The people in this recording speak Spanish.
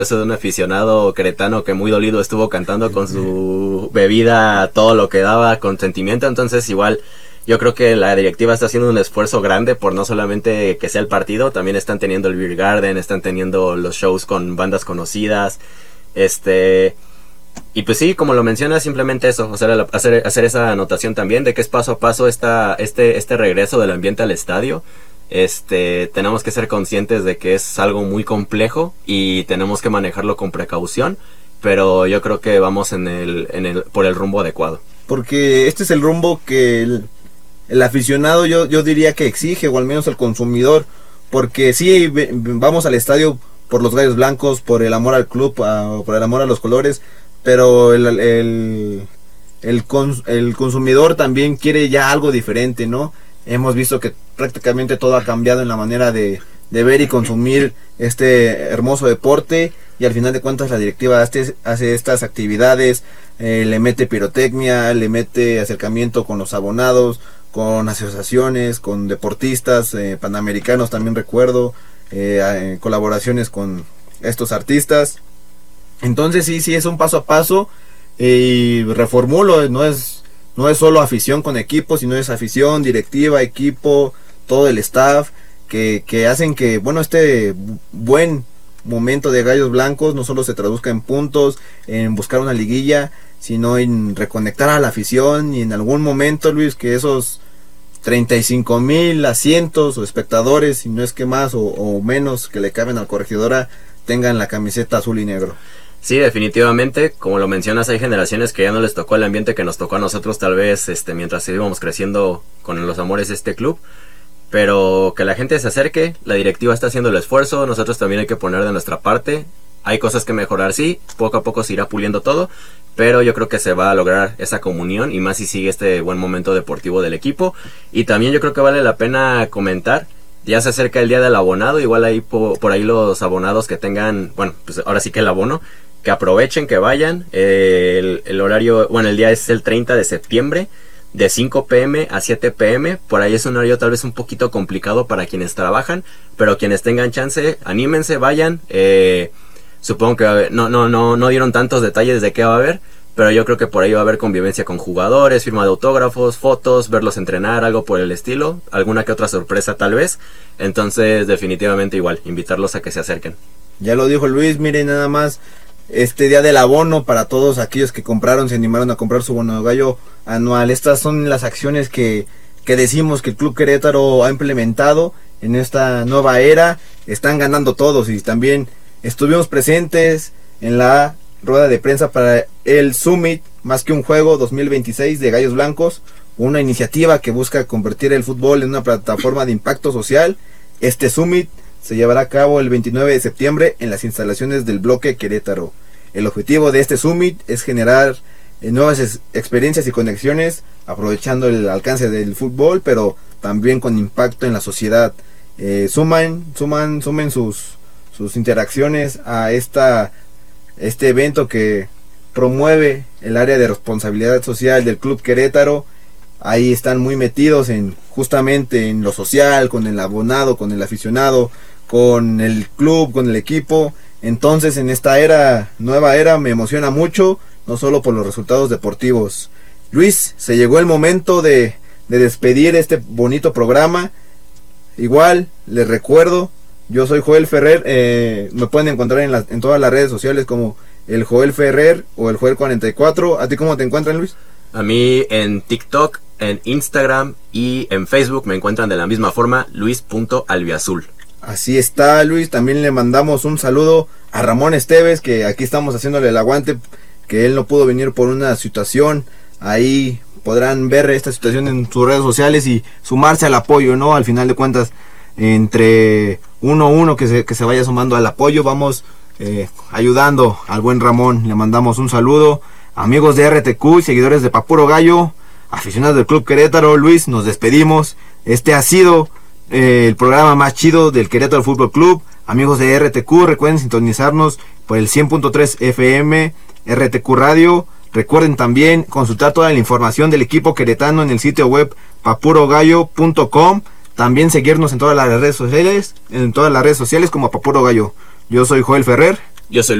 eso de un aficionado queretano que muy dolido estuvo cantando con su bebida todo lo que daba con sentimiento. Entonces igual yo creo que la directiva está haciendo un esfuerzo grande por no solamente que sea el partido, también están teniendo el Beer Garden, están teniendo los shows con bandas conocidas, y pues sí, como lo mencionas, simplemente eso, o sea, hacer esa anotación también de que es paso a paso este regreso del ambiente al estadio. Tenemos que ser conscientes de que es algo muy complejo y tenemos que manejarlo con precaución, pero yo creo que vamos por el rumbo adecuado. Porque este es el rumbo que el aficionado yo diría que exige, o al menos el consumidor, porque sí, vamos al estadio por los Gallos Blancos, por el amor al club, por el amor a los colores, pero el consumidor también quiere ya algo diferente, ¿no? Hemos visto que prácticamente todo ha cambiado en la manera de ver y consumir este hermoso deporte, y al final de cuentas la directiva hace estas actividades, le mete pirotecnia, le mete acercamiento con los abonados, con asociaciones, con deportistas, panamericanos también recuerdo, colaboraciones con estos artistas. Entonces sí es un paso a paso, y reformulo, no es solo afición con equipo, sino es afición, directiva, equipo, todo el staff, que hacen que, bueno, este buen momento de Gallos Blancos no solo se traduzca en puntos, en buscar una liguilla, sino en reconectar a la afición, y en algún momento, Luis, que esos 35,000 asientos o espectadores, si no es que más o menos, que le caben al Corregidora, tengan la camiseta azul y negro. Sí, definitivamente, como lo mencionas, hay generaciones que ya no les tocó el ambiente que nos tocó a nosotros, tal vez mientras íbamos creciendo con los amores de este club, pero que la gente se acerque, la directiva está haciendo el esfuerzo, nosotros también hay que poner de nuestra parte, hay cosas que mejorar, sí, poco a poco se irá puliendo todo, pero yo creo que se va a lograr esa comunión, y más si sigue este buen momento deportivo del equipo. Y también yo creo que vale la pena comentar, ya se acerca el día del abonado, igual ahí por ahí los abonados que tengan, bueno, pues ahora sí que el abono, que aprovechen, que vayan, el horario, bueno, el día es el 30 de septiembre, de 5 p.m. a 7 p.m, por ahí es un horario tal vez un poquito complicado para quienes trabajan, pero quienes tengan chance, anímense, vayan. Supongo que no dieron tantos detalles de qué va a haber, pero yo creo que por ahí va a haber convivencia con jugadores, firma de autógrafos, fotos, verlos entrenar, algo por el estilo, alguna que otra sorpresa tal vez. Entonces definitivamente igual, invitarlos a que se acerquen. Ya lo dijo Luis, miren nada más, este día del abono para todos aquellos que se animaron a comprar su bono de gallo anual. Estas son las acciones que decimos que el Club Querétaro ha implementado en esta nueva era. Están ganando todos, y también estuvimos presentes en la rueda de prensa para el Summit Más que un Juego 2026 de Gallos Blancos, una iniciativa que busca convertir el fútbol en una plataforma de impacto social. Este Summit se llevará a cabo el 29 de septiembre en las instalaciones del bloque Querétaro. El objetivo de este Summit es generar nuevas experiencias y conexiones, aprovechando el alcance del fútbol, pero también con impacto en la sociedad. Sumen sus interacciones a este evento que promueve el área de responsabilidad social del Club Querétaro. Ahí están muy metidos justamente en lo social, con el abonado, con el aficionado, con el club, con el equipo. Entonces, en esta nueva era, me emociona mucho, no solo por los resultados deportivos. Luis, se llegó el momento de despedir este bonito programa. Igual, les recuerdo, yo soy Joel Ferrer, me pueden encontrar en todas las redes sociales como el Joel Ferrer o el Joel 44. ¿A ti cómo te encuentran, Luis? A mí en TikTok, en Instagram y en Facebook me encuentran de la misma forma, luis.albiazul. Así está, Luis. También le mandamos un saludo a Ramón Esteves, que aquí estamos haciéndole el aguante, que él no pudo venir por una situación. Ahí podrán ver esta situación en sus redes sociales y sumarse al apoyo, ¿no? Al final de cuentas, entre uno que se vaya sumando al apoyo, vamos ayudando al buen Ramón. Le mandamos un saludo. Amigos de RTQ, seguidores de Papuro Gallo, aficionados del Club Querétaro, Luis, nos despedimos. Este ha sido el programa más chido del Querétaro Fútbol Club. Amigos de RTQ, recuerden sintonizarnos por el 100.3 FM RTQ Radio. Recuerden también consultar toda la información del equipo queretano en el sitio web papurogallo.com. También seguirnos en todas las redes sociales como Papuro Gallo. Yo soy Joel Ferrer. Yo soy